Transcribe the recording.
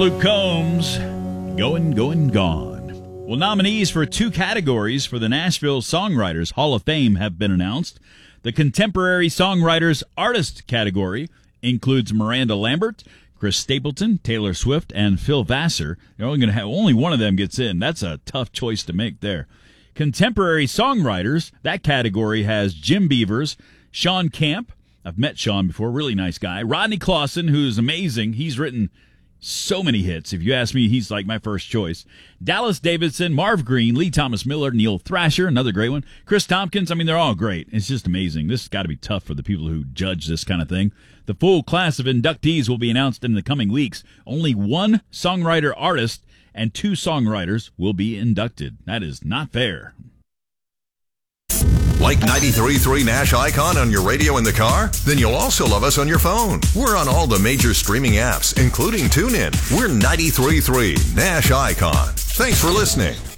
Luke Combs, Going, Going, Gone. Well, nominees for 2 categories for the Nashville Songwriters Hall of Fame have been announced. The Contemporary Songwriters Artist category includes Miranda Lambert, Chris Stapleton, Taylor Swift, and Phil Vassar. You're only going to have only one of them gets in. That's a tough choice to make there. Contemporary Songwriters, that category has Jim Beavers, Sean Camp. I've met Sean before, really nice guy. Rodney Clawson, who's amazing. He's written so many hits. If you ask me, he's like my first choice. Dallas Davidson, Marv Green, Lee Thomas Miller, Neil Thrasher, another great one. Chris Tompkins, I mean, they're all great. It's just amazing. This has got to be tough for the people who judge this kind of thing. The full class of inductees will be announced in the coming weeks. Only 1 songwriter artist and 2 songwriters will be inducted. That is not fair. Like 93.3 Nash Icon on your radio in the car? Then you'll also love us on your phone. We're on all the major streaming apps, including TuneIn. We're 93.3 Nash Icon. Thanks for listening.